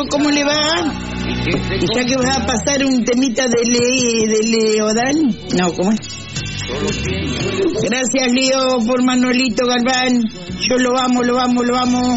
¿cómo le va? ¿Ya que vas a pasar un temita de Leodán? No, ¿cómo es? Gracias, Leo, por Manolito Galván. Yo lo amo.